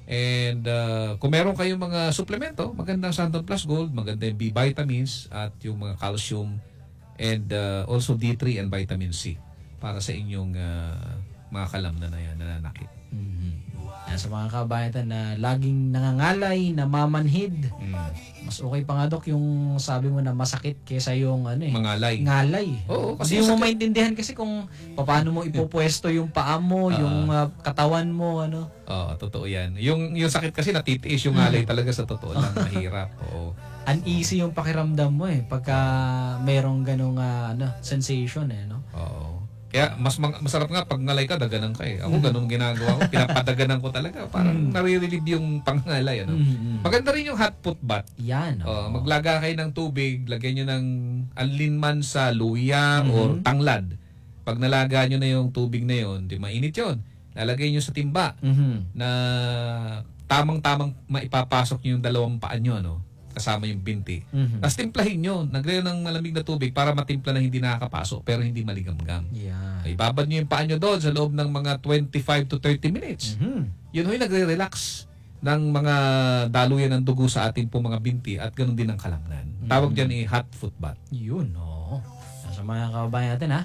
And kung meron kayong mga suplemento, magandang Santon Plus Gold, maganda yung B vitamins at yung mga calcium and also D3 and vitamin C para sa inyong mga kalamnan na yan, nananakit. Yan, sa mga kabayan na laging nangangalay, namamanhid, mas okay pa nga Dok yung sabi mo na masakit kaysa yung Mangalay. ngalay. Oo, kasi Hindi mo maintindihan kasi kung paano mo ipupwesto yung paa mo, yung katawan mo, Oo, totoo yan. Yung sakit kasi natitiis yung ngalay talaga sa totoo lang, mahirap. Oo. Uneasy yung pakiramdam mo pagka merong ganong sensation no? Oo. Kaya masarap nga pag ngalay ka, daganan ka Ako ganun ginagawa ko, pinapadaganan ko talaga. Parang nare-relieve yung pangngalay. Maganda rin yung hot foot bath. Yan. Maglaga kayo ng tubig, lagyan nyo ng alinman sa luya or tanglad. Pag nalaga nyo na yung tubig na yun, di mainit yun. Lalagay nyo sa timba na tamang-tamang maipapasok nyo yung dalawang paan nyo, kasama yung binti. Tapos timplahin nyo. Naglagay ng malamig na tubig para matimpla na hindi nakakapasok pero hindi maligamgam. Yeah. Ibabad nyo yung paa nyo doon sa loob ng mga 25 to 30 minutes. Yun ho'y nagre-relax ng mga daluyan ng dugo sa ating po mga binti at ganoon din ang kalamnan. Tawag dyan hot foot bath. Yun, sa mga kababayan natin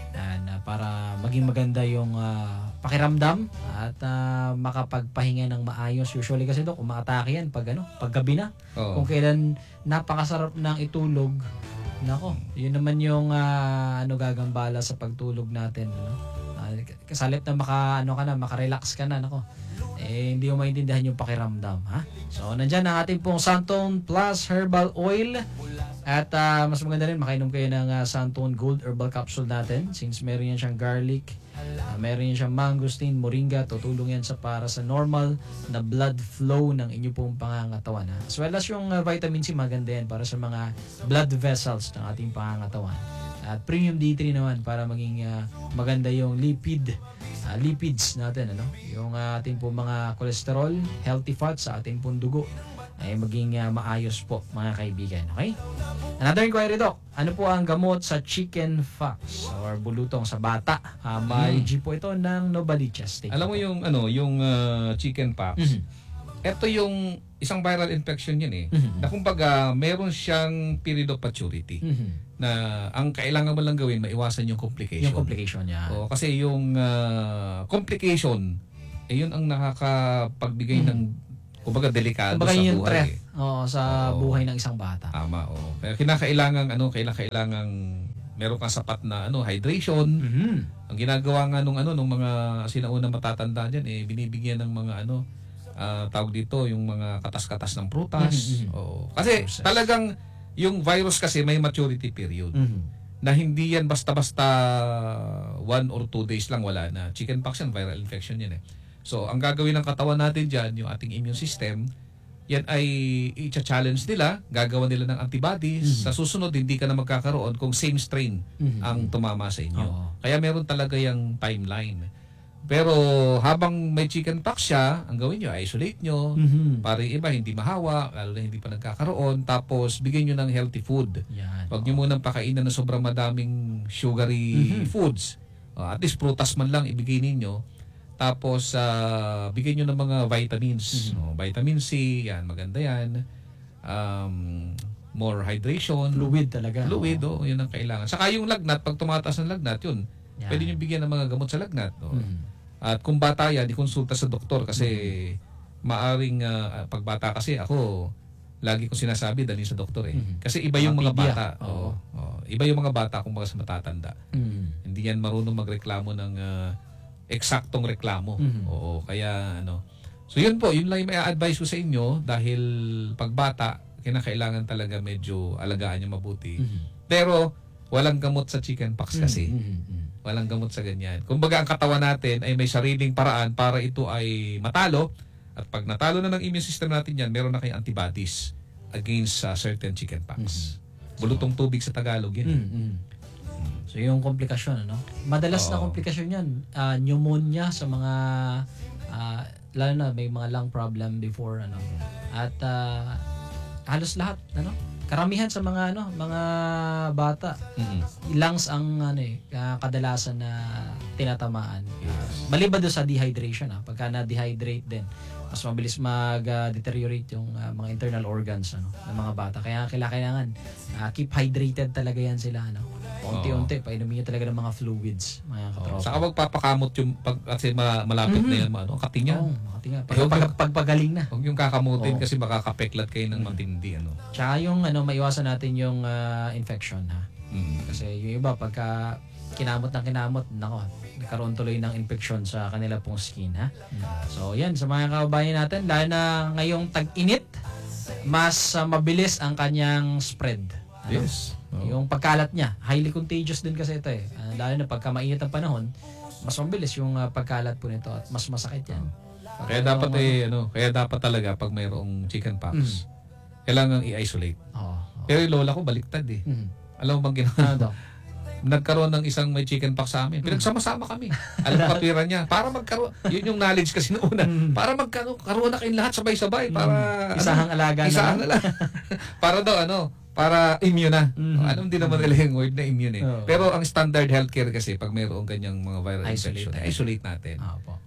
para maging maganda yung pakiramdam at makapagpahinga ng maayos. Usually kasi Dok, umaatake yan pag gabi na. Kung kailan napakasarap ng itulog, nako, yun naman yung gagambala sa pagtulog natin, kasalit na makarelax ka na, nako. Hindi mo maintindihan yung pakiramdam, ha? So, nandyan ang ating pong Santon Plus Herbal Oil. At mas maganda rin, makainom kayo ng Santon Gold Herbal Capsule natin since meron yan siyang garlic, meron yan siyang mangosteen, moringa, tutulong yan para sa normal na blood flow ng inyo pong pangangatawan. As well as yung vitamin C, maganda yan para sa mga blood vessels ng ating pangangatawan. At premium D3 naman para maging maganda yung lipids natin, yung ating pong mga cholesterol, healthy fats sa ating pong dugo ay maging maayos po, mga kaibigan. Okay? Another inquiry, Doc. Ano po ang gamot sa chicken pox or bulutong sa bata? May G po ito ng Novaliches. Alam mo yung chicken pox. Ito yung isang viral infection yan na kumbaga meron siyang period of maturity na ang kailangan mo lang gawin maiwasan yung complication. Yung complication niya. Kasi yung complication yun ang nakakapagbigay ng kumbaga delikado sa yung buhay. Sa buhay ng isang bata. Tama, Kaya kailangan meron kang sapat na hydration. Ang ginagawa nga nung mga sinaunang matatanda diyan binibigyan ng mga tawag dito yung mga katas-katas ng prutas. Kasi talagang yung virus kasi may maturity period. Na hindi yan basta-basta 1 or 2 days lang wala na. Chickenpox yan, viral infection yan So, ang gagawin ng katawan natin dyan, yung ating immune system, yan ay i-challenge nila, gagawa nila ng antibodies. Sa susunod, hindi ka na magkakaroon kung same strain ang tumama sa inyo. Kaya meron talaga yung timeline. Pero habang may chickenpox siya, ang gawin nyo, isolate nyo, para yung iba hindi mahawa, lalo na hindi pa nagkakaroon, tapos bigyan nyo ng healthy food. Huwag nyo munang pakainan ng sobrang madaming sugary foods. At least prutas man lang ibigay ninyo. Tapos, bigyan nyo ng mga vitamins. Vitamin C, yan, maganda yan. More hydration. Fluid talaga. Fluid, yun ang kailangan. Saka yung lagnat, pag tumataas ng lagnat, yun, pwede nyo bigyan ng mga gamot sa lagnat. At kung bata yan, ikonsulta sa doktor kasi maaring, pag bata kasi ako, lagi ko sinasabi, dali sa doktor Kasi iba yung mga bata. Iba yung mga bata kung sa matatanda. Hindi yan marunong magreklamo ng eksaktong reklamo. Kaya So yun po, yun lang yung may-advise ko sa inyo dahil pagbata, kinakailangan talaga medyo alagaan nyo mabuti. Pero walang gamot sa chickenpox kasi. Walang gamot sa ganyan. Kumbaga ang katawan natin ay may sariling paraan para ito ay matalo. At pag natalo na ng immune system natin yan, meron na kayong antibodies against certain chickenpox. Bulutong tubig sa Tagalog yan. So yung komplikasyon, madalas na komplikasyon yan, pneumonia sa mga lalo na may mga lung problem before at halos lahat karamihan sa mga mga bata lungs ang kadalasan na tinatamaan. Maliban doon sa dehydration pagka na-dehydrate din mas mabilis mag-deteriorate yung mga internal organs ng mga bata. Kaya kailangan keep hydrated talaga yan sila. Unti-unti, painumin nyo talaga ng mga fluids, mga katropa. Saka magpapakamot yung kasi malapit na yan, Makati niya. Makati nga. Pagpagaling na. Huwag yung kakamutin kasi makakapeklat kayo ng matindi. Tsaka yung maiwasan natin yung infection, ha. Kasi yung iba, pagka kinamot, nako, nagkaroon tuloy ng infection sa kanila pong skin, ha. So, yan, sa mga kababayan natin, lalo na ngayong tag-init, mas mabilis ang kanyang spread. Yes. Yung pagkalat niya, highly contagious din kasi ito lalo na pagka mainit ang panahon, mas mabilis yung pagkalat po nito at mas masakit yan. Kaya dapat kaya dapat talaga pag mayroong chickenpox, kailangan i-isolate. Pero yung lola ko baliktad eh. Alam mo bang ginawa? Nagkaroon ng isang may chickenpox sa amin. Pinagsama-sama kami. Alam mo katwiran niya. Para magkaroon, yun yung knowledge kasi noon. Para magkaroon na kayong lahat sabay-sabay. Para isahang alaga na. Para daw para immune na. Alam din naman nila yung word na immune eh. Pero ang standard healthcare kasi pag mayroong ganyang mga viral infection, isolate natin. Opo.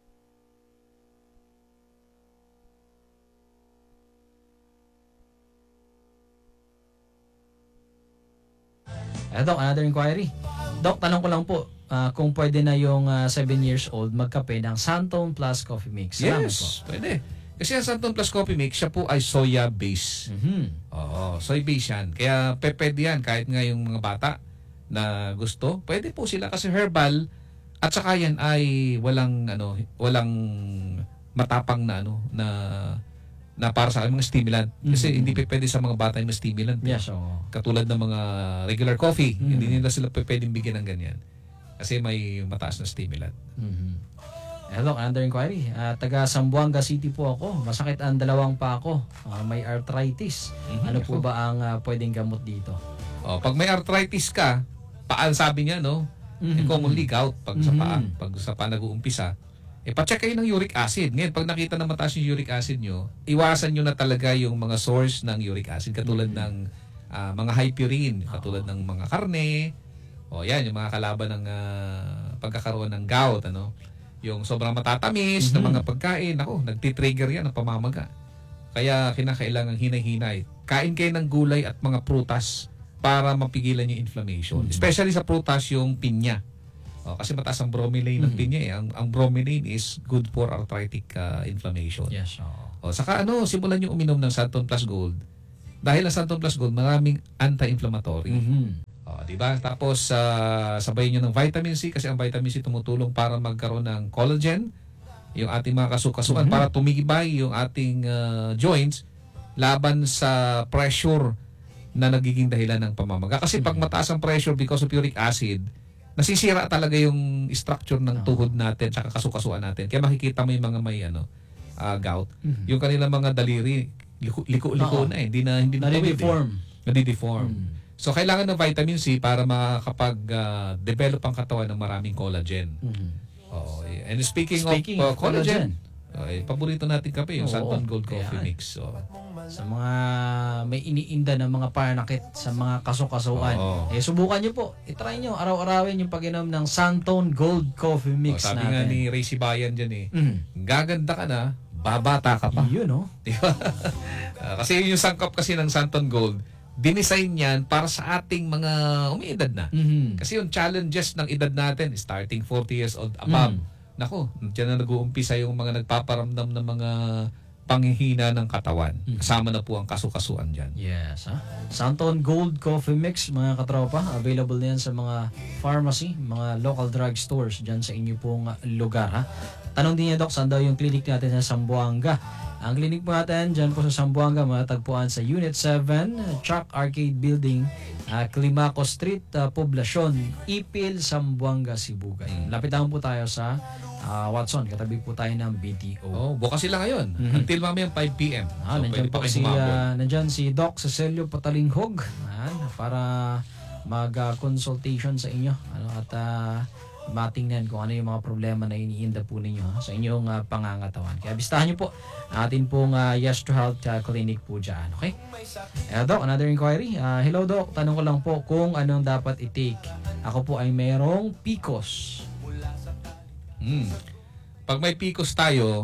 Doc, another inquiry. Doc, tanong ko lang po kung pwede na yung 7 years old magkape ng Santone Plus Coffee Mix. Salamat Yes, pwede. Kasi ang Santone Plus Coffee Mix, siya po ay soya base. Oo, soy base yan. Kaya pwede yan kahit nga yung mga bata na gusto, pwede po sila kasi herbal at saka yan ay walang matapang na na para sa mga stimulant. Kasi hindi pwede sa mga bata yung stimulant. Yes, Katulad ng mga regular coffee, hindi nila sila pwedeng bigyan ng ganyan. Kasi may mataas na stimulant. Hello, another inquiry. Taga Zamboanga City po ako. Masakit ang dalawang pa ako. May arthritis. Ano po ba ang pwedeng gamot dito? Pag may arthritis ka, sabi niya, commonly gout pag sa paa. Pag sa paa nag-uumpisa, pa-check kayo ng uric acid. Ngayon, pag nakita na mataas yung uric acid nyo, iwasan nyo na talaga yung mga source ng uric acid. Katulad ng mga high purine, katulad ng mga karne, yan, yung mga kalaban ng pagkakaroon ng gout, yung sobrang matatamis na mga pagkain, nagtitrigger yan ng pamamaga. Kaya kinakailangan hinay-hinay. Kain kayo ng gulay at mga prutas para mapigilan yung inflammation. Especially sa prutas, yung pinya. Kasi mataas ang bromelain ng pinya eh. Ang bromelain is good for arthritic inflammation. Yes. Saka simulan yung uminom ng Santone Plus Gold. Dahil ang Santone Plus Gold, maraming anti-inflammatory. Diba? Tapos, sabayin nyo ng vitamin C kasi ang vitamin C tumutulong para magkaroon ng collagen, yung ating mga kasukasuan, para tumibay yung ating joints laban sa pressure na nagiging dahilan ng pamamaga. Kasi pag mataas ang pressure because of uric acid, nasisira talaga yung structure ng tuhod natin at kasukasuan natin. Kaya makikita mo yung mga may gout. Yung kanilang mga daliri, liko-liko na eh. Hindi na nadi-deform. So, kailangan ng vitamin C para makakapag-develop ang katawan ng maraming collagen. And speaking of collagen, paborito natin kape, yung Santone Gold Coffee Mix. Sa mga may iniinda ng mga panakit sa mga kasukasuan, subukan nyo po. I-try nyo, araw-arawin yung pag-inom ng Santone Gold Coffee Mix natin. Sabi nga ni Ray Sibayan dyan gaganda ka na, babata ka pa. Yun, Diba? Kasi yung sangkap kasi ng Santone Gold, dinesign yan para sa ating mga umiidad na. Kasi yung challenges ng edad natin, starting 40 years old above, nako, dyan na nag-uumpisa yung mga nagpaparamdam ng mga panghihina ng katawan. Kasama na po ang kasukasuan dyan. Yes, Santone Gold Coffee Mix, mga katropa. Available na yan sa mga pharmacy, mga local drug stores dyan sa inyo pong lugar, Tanong din niya, Doc, saan daw yung clinic natin sa Zamboanga? Ang clinic po natin dyan po sa Zamboanga, matagpuan sa Unit 7, Chuck Arcade Building, Climaco Street, Poblacion, Ipil, Zamboanga, Sibugay. Lapit lang po tayo sa Watson, katabi po tayo ng BTO. Bukas sila ngayon. Until mamayang 5 p.m. So, nandiyan po nandyan si Doc Cecilio Patalinghog para mag-consultation sa inyo at matingnan kung ano yung mga problema na iniinda po ninyo sa inyong pangangatawan. Kaya bistahan nyo po atin pong Yes to Health Clinic po dyan. Okay? Doc, another inquiry. Hello Doc, tanong ko lang po kung anong dapat i-take. Ako po ay mayroong PCOS. Pag may PCOS tayo,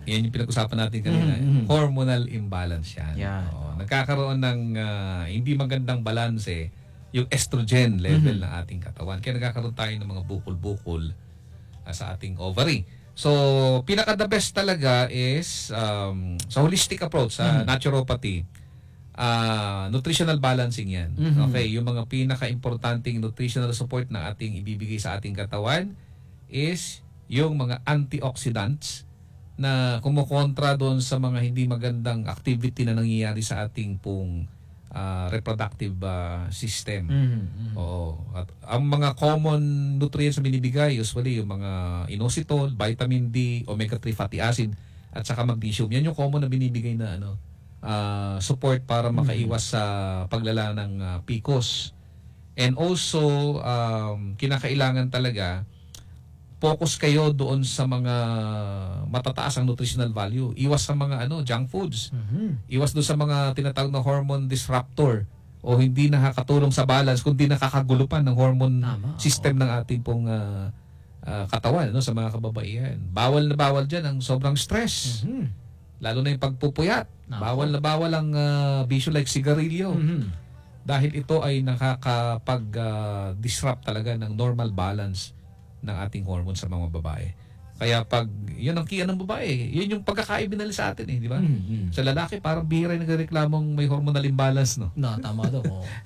Yan yung pinag-usapan natin kanina. Hormonal imbalance yan. Yan. Nagkakaroon ng hindi magandang balanse yung estrogen level ng ating katawan. Kaya nagkakaroon tayo ng mga bukol-bukol sa ating ovary. So, pinaka-the best talaga is sa holistic approach, sa naturopathy, nutritional balancing yan. Okay, yung mga pinaka-importanting nutritional support na ating ibibigay sa ating katawan is yung mga antioxidants na kumukontra doon sa mga hindi magandang activity na nangyayari sa ating pong reproductive system. Oo. At ang mga common nutrients na binibigay, usually yung mga inositol, vitamin D, omega-3 fatty acid, at saka magnesium. Yan yung common na binibigay na support para makaiwas sa paglala ng PCOS. And also, kinakailangan talaga focus kayo doon sa mga matataas ang nutritional value. Iwas sa mga junk foods. Iwas doon sa mga tinatawag na hormone disruptor o hindi nakakatulong sa balance kundi nakakagulo pa ng hormone system ng ating pong katawan sa mga kababaihan. Bawal na bawal dyan ang sobrang stress. Lalo na yung pagpupuyat. Bawal na bawal ang bisyo like sigarilyo. Dahil ito ay nakakapag-disrupt talaga ng normal balance ng ating hormones sa mga babae. Kaya pag yun ang kiya ng babae, yun yung pagkakaiba nila sa atin di ba? Sa lalaki parang bihira yung nagreklamong may hormonal imbalance, no? Tama daw.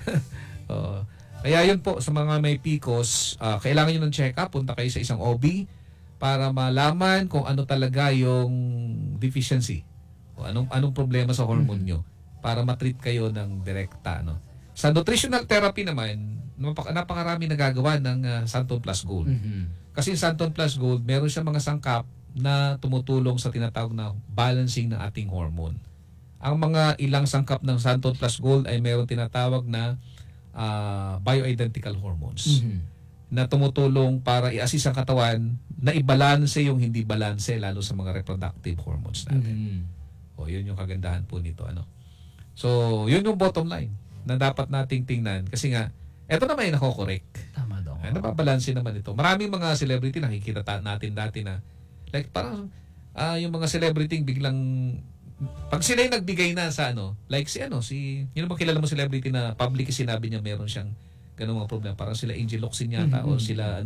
Kaya yun po sa mga may PCOS, kailangan nyo ng check-up, punta kayo sa isang OB para malaman kung ano talaga yung deficiency o anong problema sa hormone nyo para matreat kayo ng direkta, no? Sa nutritional therapy naman, napakarami nagagawa ng Santon Plus Gold. Kasi yung Santon Plus Gold, meron siya mga sangkap na tumutulong sa tinatawag na balancing ng ating hormone. Ang mga ilang sangkap ng Santon Plus Gold ay meron tinatawag na bioidentical hormones na tumutulong para i-assist ang katawan na ibalanse yung hindi balanse lalo sa mga reproductive hormones natin. Yun yung kagandahan po nito. So, yun yung bottom line na dapat nating tingnan kasi nga eto naman ay nako-correct. Tama daw. Nababalanse naman ito. Maraming mga celebrity nakikita natin dati na like parang yung mga celebrity biglang pag sila yung nagbigay na sa like si yun naman kilala mo celebrity na public sinabi niya meron siyang ganung mga problema. Parang sila Angel Locsin yata o sila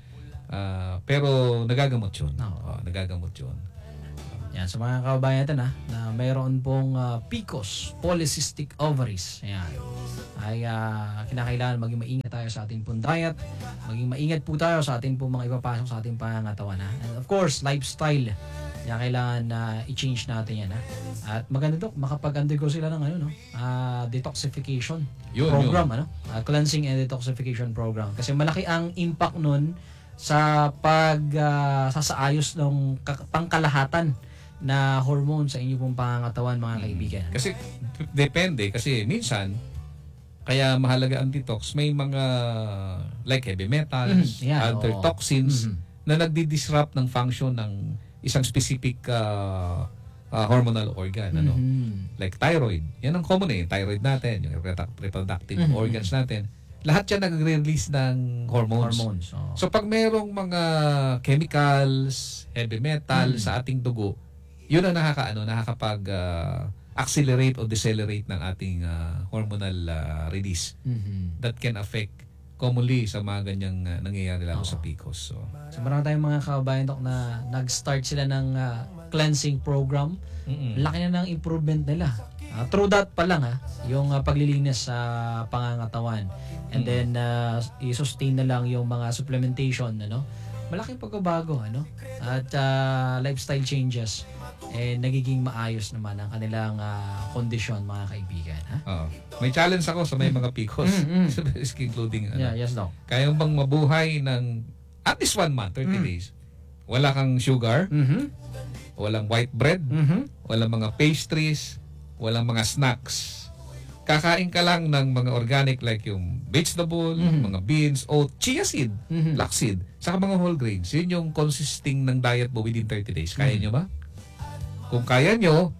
pero nagagamot yun. Nagagamot yun. Yan, sa mga kababayan natin na mayroon pong PCOS, polycystic ovaries. Ayan. Ay kinakailangan maging maingat tayo sa ating pong diet. Maging maingat po tayo sa ating pong mga ipapasok sa ating pangangatawan. And of course, lifestyle. Kaya kailangan i-change natin yan. At maganda to, makapag-undergo sila ng detoxification program. Cleansing and detoxification program. Kasi malaki ang impact nun sa sasaayos ng pangkalahatan na hormone sa inyong pong pangangatawan, mga kaibigan. Kasi depende kasi minsan kaya mahalaga ang detox, may mga like heavy metals, other toxins na nagdi-disrupt ng function ng isang specific hormonal organ, like thyroid. Yan ang common thyroid natin, yung reproductive organs natin. Lahat yan nag-release ng hormones. So pag merong mga chemicals, heavy metal sa ating dugo, yun ang nakakapag accelerate o decelerate ng ating hormonal release. That can affect commonly sa mga ganyang nangyayari lalo sa PCOS. So marami tayong mga kababayan na nag-start sila ng cleansing program. Laki na ng improvement nila. Through that pa lang yung paglilinis sa pangangatawan. And then i-sustain na lang yung mga supplementation, malaking pagbabago, at lifestyle changes, nagiging maayos naman ang kanilang kondisyon, mga kaibigan. May challenge ako sa may mga PCOS, including yes, no. Kaya bang mabuhay ng at least 1 month, 30 days, wala kang sugar, walang white bread, walang mga pastries, walang mga snacks. Kakain ka lang ng mga organic like yung vegetable, mga beans, oat, chia seed, flaxseed, saka mga whole grains. Yun yung consisting ng diet mo within 30 days. Kaya nyo ba? Kung kaya nyo,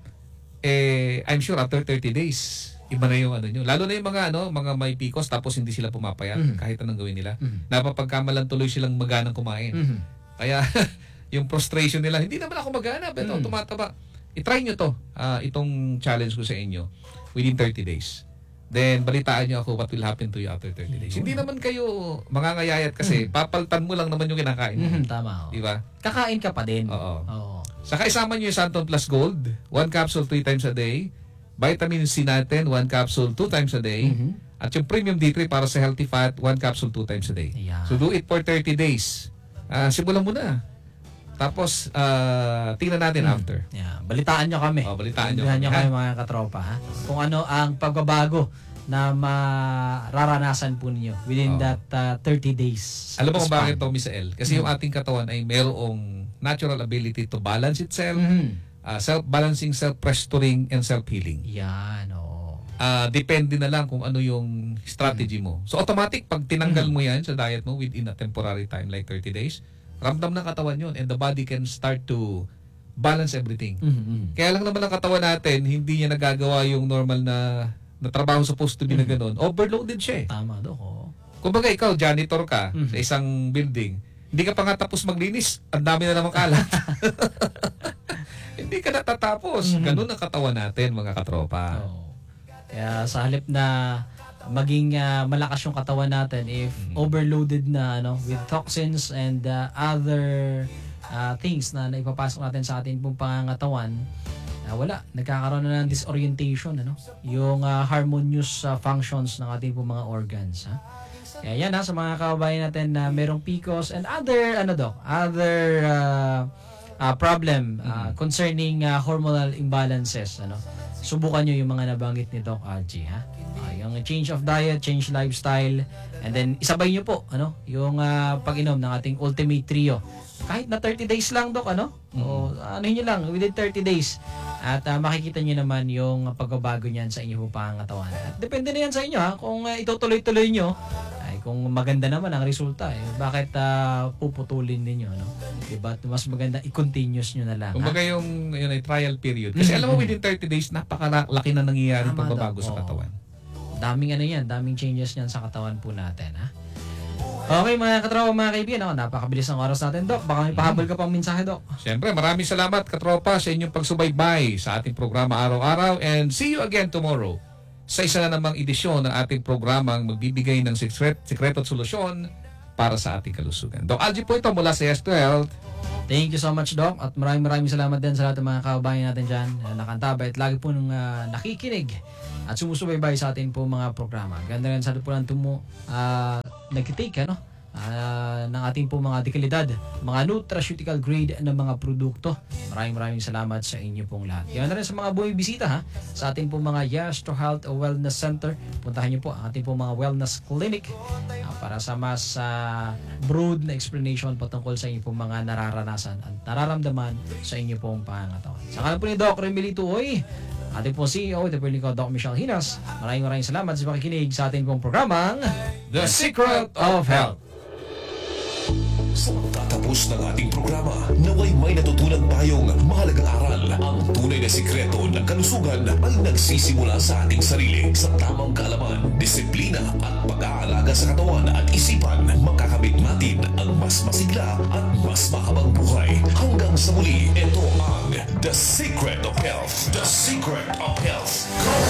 I'm sure after 30 days, iba na yung nyo. Lalo na yung mga may PCOS tapos hindi sila pumapayat kahit anong gawin nila. Napapagkamalan tuloy silang maganang kumain. Kaya yung frustration nila, hindi naman ako maghanap, ito, tumataba. I-try nyo to, itong challenge ko sa inyo, within 30 days. Then, balitaan nyo ako what will happen to you after 30 days. Hindi naman kayo mangangayayat kasi papaltan mo lang naman yung kinakain mo. Tama. Di ba? Kakain ka pa din. Oo. Saka isama nyo yung Santon Plus Gold, 1 capsule 3 times a day. Vitamin C natin, 1 capsule 2 times a day. At yung Premium D3 para sa healthy fat, 1 capsule 2 times a day. Ayan. So do it for 30 days. Simulan mo na. Tapos, tingnan natin after. Yeah. Balitaan nyo kami. Balitaan nyo kami mga katropa. Ha? Kung ano ang pagbabago na mararanasan po ninyo within that 30 days. Alam mo kung bakit to, Miss El? Kasi yung ating katawan ay mayroong natural ability to balance itself, self-balancing, self-restoring, and self-healing. Yan, Depende na lang kung ano yung strategy mo. So automatic, pag tinanggal mo yan sa diet mo within a temporary time like 30 days, ramdam ng katawan yun and the body can start to balance everything. Kaya lang naman ang katawan natin, hindi niya nagagawa yung normal na trabaho supposed to be na ganun. Overloaded siya eh. Tama, Dok. Kumbaga ikaw, janitor ka sa isang building, hindi ka pa nga tapos maglinis, ang dami na naman kalat. Hindi ka natatapos. Ganun ang katawan natin, mga katropa. Kaya sa halip na maging malakas yung katawan natin if overloaded na with toxins and other things na naipapasok natin sa ating pong pangangatawan, wala, nagkakaroon na ng disorientation, yung harmonious functions ng ating pong mga organs. Kaya yan sa mga kababayan natin na merong PCOS and other problem concerning hormonal imbalances, subukan nyo yung mga nabanggit ni Doc Algie, yung change of diet, change lifestyle, and then isabay nyo po yung pag-inom ng ating Ultimate Trio. Kahit na 30 days lang, Doc, o nyo lang, within 30 days. At makikita nyo naman yung pagbabago niyan sa inyong pangangatawan. At depende na yan sa inyo, kung itutuloy-tuloy nyo, ay kung maganda naman ang resulta, bakit puputulin ninyo, diba? Mas maganda i-continuous nyo na lang. Kumbaga yung ay trial period. Kasi alam mo, within 30 days, napakalaki na nangyayari pagbabago sa katawan. Daming daming changes niyan sa katawan po natin, Okay, mga katropa, mga kaibigan, napakabilis ng oras natin, Doc. Baka may pahabol ka pang mensahe, Doc. Siyempre, maraming salamat, katropa, sa inyong pagsubaybay sa ating programa araw-araw, and see you again tomorrow sa isa na namang edisyon ng ating programang magbibigay ng sikreto at solusyon para sa ating kalusugan. Doc Algie po ito mula sa Yes to Health. Thank you so much, Doc. At maraming salamat din sa lahat ng mga kababayan natin dyan na nakantabay at lagi po nung nakikinig at sumusubaybay sa ating po mga programa. Ganda rin sa lahat po ng nagkitake, ng ating po mga dekalidad, mga nutraceutical grade ng mga produkto. Maraming salamat sa inyo pong lahat. Yan na rin sa mga bumibisita sa ating po mga Yes to Health Wellness Center. Puntahan niyo po ang ating po mga wellness clinic para sa mas broad na explanation patungkol sa inyo pong mga nararanasan at nararamdaman sa inyo pong pangangatawan. Sa kanan po ni Doc Remilly Tuoy, ating po CEO, ito po ni Doc Michelle Hinas. Maraming salamat sa pakikinig sa ating pong programang The Secret of Health. Sa pagtatapos ng ating programa, naway may natutunan tayong mahalagang aral. Ang tunay na sikreto ng kalusugan ay nagsisimula sa ating sarili. Sa tamang kaalaman, disiplina at pag-aalaga sa katawan at isipan, makakamit natin ang mas masigla at mas mahabang buhay. Hanggang sa muli, ito ang The Secret of Health. The Secret of Health.